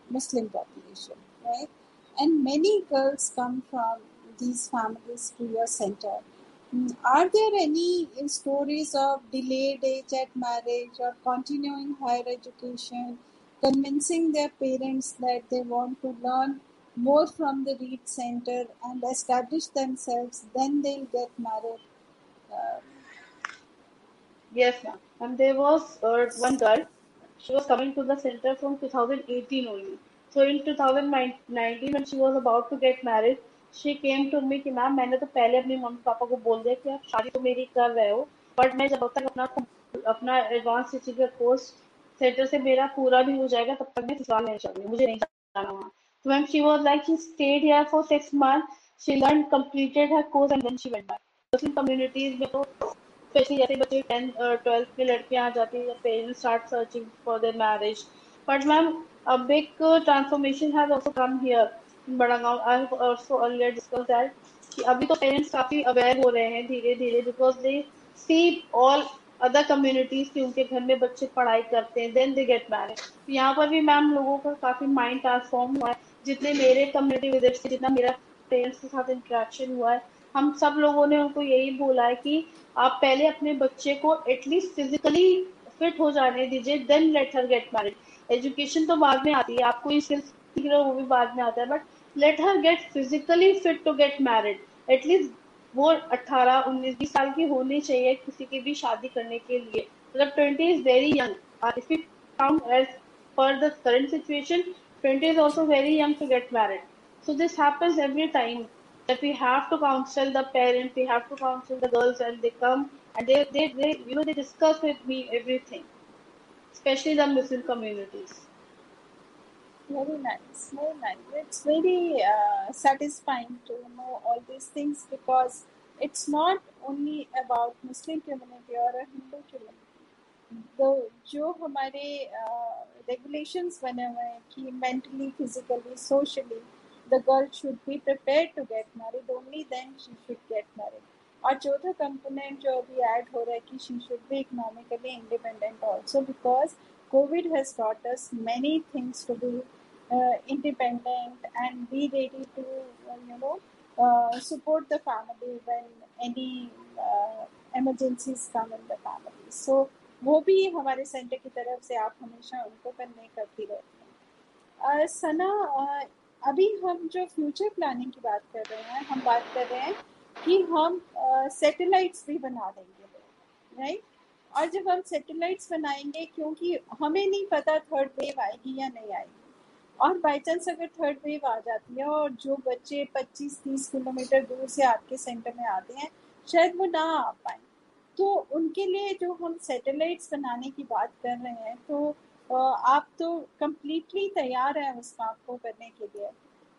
Muslim population, right? And many girls come from these families to your center. Are there any stories of delayed age at marriage or continuing higher education, convincing their parents that they want to learn more from the Reed Center and establish themselves, then they'll get married? Uh, Yes, ma'am. And there was one girl, she was coming to the center from 2018 only. So in 2019 when she was about to get married, she came to me कि ma'am मैंने तो पहले अपने mummy papa को बोल दिया कि आप शादी तो मेरी कर रहे हो, बट मैं जब तक अपना अपना एडवांस टीचिंग का कोर्स सेंटर से मेरा पूरा भी हो जाएगा तब तक मैं ससुराल नहीं जाऊंगी, मुझे नहीं जाना वहाँ. तो ma'am she was like she state here for 6 months, she learn completed her course and then she went back. Muslim communities में तो स्पेशली जैसे बच्चे 10th 12th में लड़कियां आ जाती है, parents start searching for their marriage. But ma'am अब एक transformation has also come here in Badagaon. I have also earlier discuss that कि अभी तो पेरेंट्स काफी अवेयर हो रहे हैं धीरे धीरे, because they see all other communities की उनके घर में बच्चे पढ़ाई करते हैं, देन दे गेट मैरिड. यहाँ पर भी मैम लोगों का काफी माइंड ट्रांसफॉर्म हुआ है. जितने मेरे कम्युनिटी विजिट से, जितना मेरा पेरेंट्स के साथ इंटरेक्शन हुआ है, हम सब लोगों ने उनको यही बोला है कि आप पहले अपने बच्चे को एटलीस्ट फिजिकली फिट हो जाने दीजिए, then let her get married. Education तो बाद में आती है, आप कोई स्किल्स सीख रहे हो वो भी बाद में आता है, but let her gate physically fit to get married. At least वो 18 19 20 साल की होनी चाहिए किसी की भी शादी करने के लिए. मतलब 20 is very young. If you count as per the current situation, 20 is also very young to get married. So this happens every time that we have to counsel the parents, we have to counsel the girls, and they come and they discuss with me everything, especially the Muslim communities. Very nice, very nice. It's very satisfying to know all these things because it's not only about Muslim community or a Hindu community. जो हमारे regulations बने हुए हैं कि mentally, physically, socially, the girl should be prepared to get married. Only then she should get married. और चौथा component जो अभी add हो रहा है कि she should be economically independent also because COVID has taught us many things to be independent and be ready to support the family when any emergencies come in the family. So वो भी हमारे centre की तरफ से आप हमेशा उनको convey करती रहती हैं. सना, अभी हम जो फ्यूचर प्लानिंग की बात कर रहे हैं, हम बात कर रहे हैं कि हम सैटेलाइट्स भी बना देंगे, राइट? और जब हम सैटेलाइट्स बनाएंगे, क्योंकि हमें नहीं पता थर्ड वेव आएगी या नहीं आएगी, और बाई चांस अगर थर्ड वेव आ जाती है और जो बच्चे 25-30 किलोमीटर दूर से आपके सेंटर में आते हैं शायद वो ना आ पाए, तो उनके लिए जो हम सैटेलाइट्स बनाने की बात कर रहे हैं, तो आप तो कम्प्लीटली तैयार हैं उस काम को करने के लिए.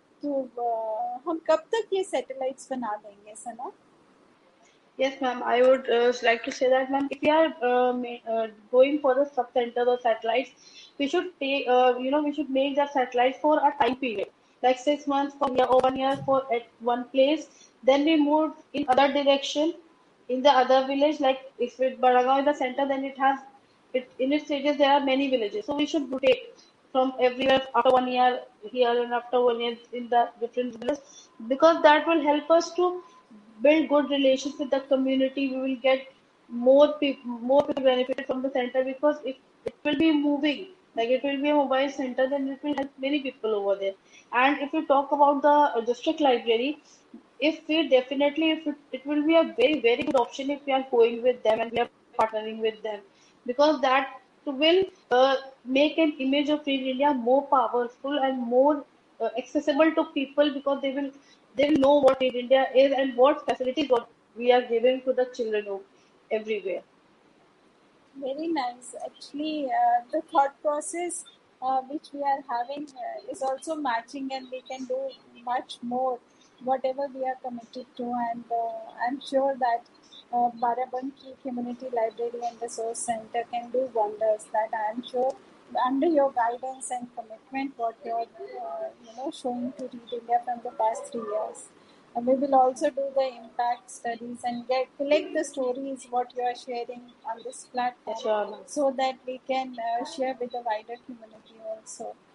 तो हम कब तक ये सैटेलाइट्स बना देंगे, सना? Yes, ma'am. I would like to say that, ma'am, if we are going for the sub centers or satellites, we should take, we should make that satellites for a time period, like 6 months for year or 1 year for at one place. Then we move in other direction in the other village. Like if it Baragaon is the center, then it has it in its stages there are many villages. So we should rotate from everywhere after 1 year here and after 1 year in the different villages, because that will help us to build good relations with the community. We will get more people benefited from the center, because if it will be moving, like it will be a mobile center, then it will help many people over there. And if you talk about the district library, if we definitely, if it will be a very very good option if we are going with them and we are partnering with them, because that will make an image of Free India more powerful and more accessible to people, because they will know what Free India is and what facilities what we are giving to the children of everywhere. Very nice. Actually, the thought process which we are having is also matching, and we can do much more whatever we are committed to. And I'm sure that Barabanki Community Library and Resource Center can do wonders. That I'm sure under your guidance and commitment, what you're showing to Read India from the past 3 years. We will also do the impact studies and collect the stories what you are sharing on this platform, Sure. so that we can share with the wider community also.